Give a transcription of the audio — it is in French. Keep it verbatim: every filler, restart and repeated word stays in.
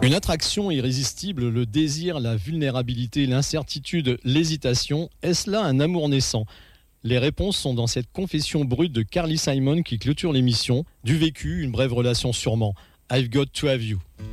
Une attraction irrésistible, le désir, la vulnérabilité, l'incertitude, l'hésitation, est-ce là un amour naissant ? Les réponses sont dans cette confession brute de Carly Simon qui clôture l'émission. Du vécu, une brève relation sûrement. I've got to have you.